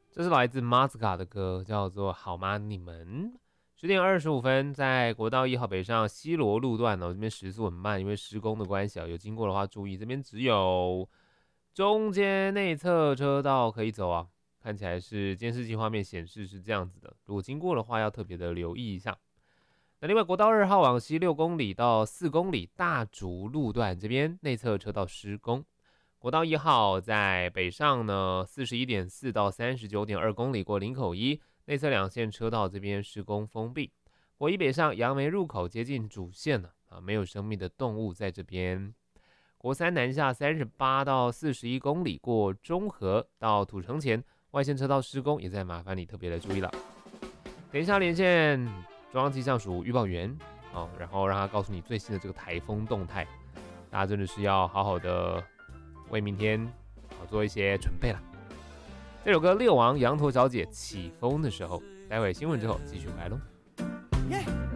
这是来自 Mazga 的歌，叫做《好吗你们》。10点25分，在国道1号北上西螺路段这边时速很慢，因为施工的关系有经过的话注意，这边只有中间内侧车道可以走啊。看起来是监视器画面显示是这样子的，如果经过的话要特别的留意一下。那另外国道2号往西6公里到4公里大竹路段这边内侧车道施工。国道1号在北上呢41.4到39.2公里过林口一，内侧两线车道这边施工封闭。国一北上杨梅入口接近主线了没有生命的动物在这边。国3南下38到41公里过中和到土城前，外线车道施工，也在麻烦你特别的注意了。等一下连线中央气象署预报员然后让他告诉你最新的这个台风动态。大家真的是要好好的为明天做一些准备了。这首歌《六王羊驼小姐》起风的时候，待会新闻之后继续回来喽。